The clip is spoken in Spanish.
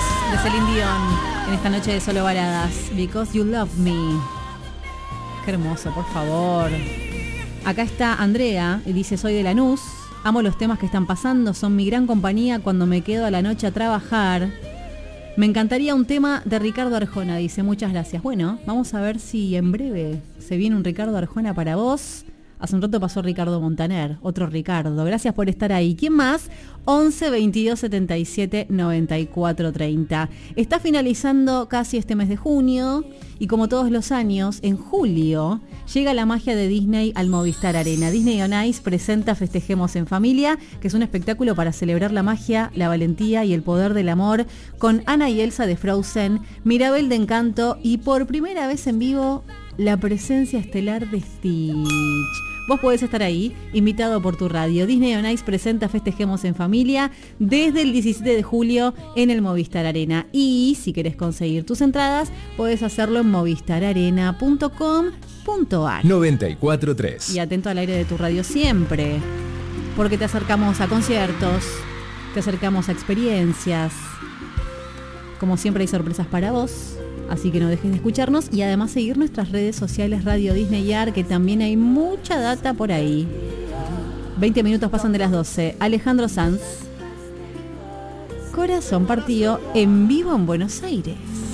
de Celine Dion en esta noche de solo baladas. Because You Love Me. Qué hermoso, por favor. Acá está Andrea y dice: soy de Lanús. Amo los temas que están pasando. Son mi gran compañía cuando me quedo a la noche a trabajar. Me encantaría un tema de Ricardo Arjona, dice. Muchas gracias. Bueno, vamos a ver si en breve se viene un Ricardo Arjona para vos. Hace un rato pasó Ricardo Montaner, otro Ricardo. Gracias por estar ahí. ¿Quién más? 11 22 77 94 30. Está finalizando casi este mes de junio y como todos los años, en julio llega la magia de Disney al Movistar Arena. Disney on Ice presenta Festejemos en Familia, que es un espectáculo para celebrar la magia, la valentía y el poder del amor, con Anna y Elsa de Frozen, Mirabel de Encanto y por primera vez en vivo la presencia estelar de Stitch. Vos podés estar ahí, invitado por tu radio. Disney on Ice presenta Festejemos en Familia desde el 17 de julio en el Movistar Arena. Y si querés conseguir tus entradas, podés hacerlo en movistararena.com.ar. 94.3. Y atento al aire de tu radio siempre, porque te acercamos a conciertos, te acercamos a experiencias. Como siempre hay sorpresas para vos. Así que no dejes de escucharnos y además seguir nuestras redes sociales Radio Disney AR, que también hay mucha data por ahí. 20 minutos pasan de las 12. Alejandro Sanz, Corazón Partido, en vivo en Buenos Aires.